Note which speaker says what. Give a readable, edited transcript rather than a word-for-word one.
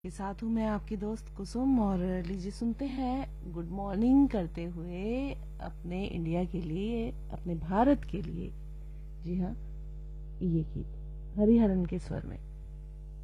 Speaker 1: के साथ हूँ मैं आपकी दोस्त कुसुम। और लीजिए सुनते हैं गुड मॉर्निंग करते हुए अपने इंडिया के लिए, अपने भारत के लिए। जी हाँ, ये गीत हरिहरन के स्वर में।